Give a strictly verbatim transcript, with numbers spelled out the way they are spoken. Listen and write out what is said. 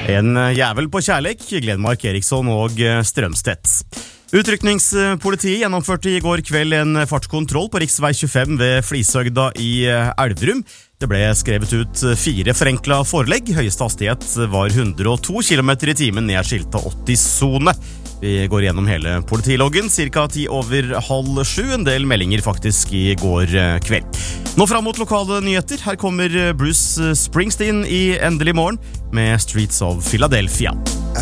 En jævel på kjærlek, Glenmark Eriksson og Strømstedt. Utrykningspolitiet gjennomførte i går kveld en fartskontroll på riksvei tjuefem ved Flisøgda i Elverum. Det ble skrevet ut fire forenkla forelegg. Høyeste hastighet var hundre og to kilometer i timen ned skilta åtti-sone. Vi går gjennom hele politiloggen, cirka ti over halv sju, en del meldinger faktisk i går kveld. Nå fram mot lokale nyheter, her kommer Bruce Springsteen i Endelig morgen med Streets of Philadelphia.